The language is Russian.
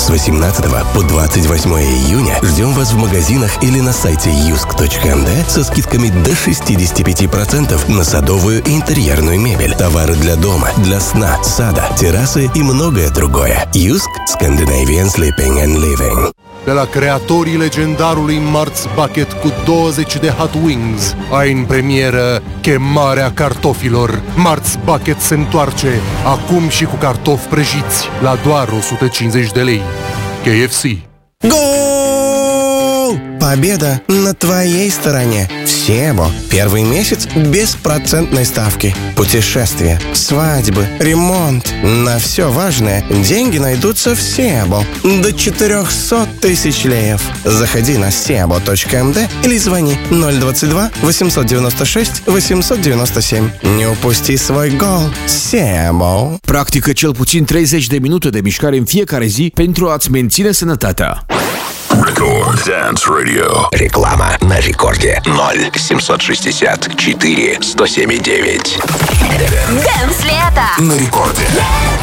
С 18 по 28 июня ждем вас в магазинах или на сайте yusk.md со скидками до 65% на садовую и интерьерную мебель, товары для дома, для сна, сада, террасы и многое другое. Yusk Scandinavian Sleeping and Living. De la creatorii legendarului Mart's Bucket cu 20 de Hot Wings, ai în premieră Chemarea cartofilor. Mart's Bucket se întoarce acum și cu cartofi prăjiți la doar 150 de lei. KFC. Гол! Победа на твоей стороне. В Себо. Первый месяц без процентной ставки. Путешествия, свадьбы, ремонт. На все важное деньги найдутся в Себо. До 400 тысяч леев. Заходи на sebo.md или звони 022 896 897. Не упусти свой гол. Себо. Practică cel puțin 30 de minute de mișcare în fiecare zi pentru a-ți menține sănătatea. Рекорд Dance Radio. Реклама на рекорде 0764 107,9. Дэнс лето На рекорде.